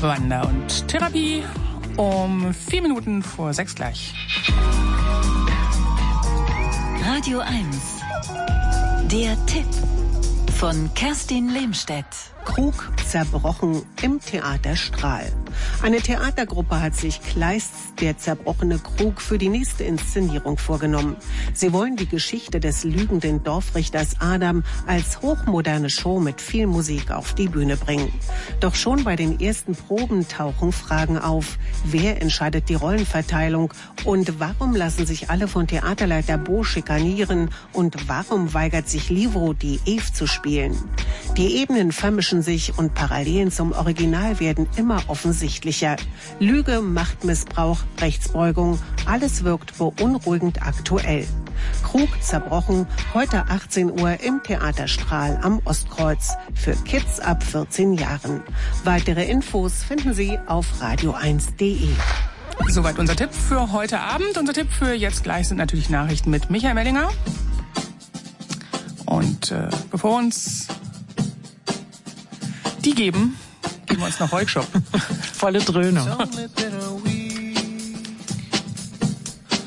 Wander- und Therapie um 4 Minuten vor 6 gleich. Radio 1. Der Tipp von Kerstin Lehmstedt. Krug zerbrochen im Theater Strahl. Eine Theatergruppe hat sich Kleists Der zerbrochene Krug für die nächste Inszenierung vorgenommen. Sie wollen die Geschichte des lügenden Dorfrichters Adam als hochmoderne Show mit viel Musik auf die Bühne bringen. Doch schon bei den ersten Proben tauchen Fragen auf. Wer entscheidet die Rollenverteilung? Und warum lassen sich alle von Theaterleiter Bo schikanieren? Und warum weigert sich Livro, die Eve zu spielen? Die Ebenen vermischen sich und Parallelen zum Original werden immer offensichtlicher. Lüge, Machtmissbrauch, Rechtsbeugung, alles wirkt beunruhigend aktuell. Krug zerbrochen, heute 18 Uhr im Theater Strahl am Ostkreuz. Für Kids ab 14 Jahren. Weitere Infos finden Sie auf radio1.de. Soweit unser Tipp für heute Abend. Unser Tipp für jetzt gleich sind natürlich Nachrichten mit Michael Mellinger. Und bevor wir uns die geben wir uns noch Volksshop. Volle Dröhnung.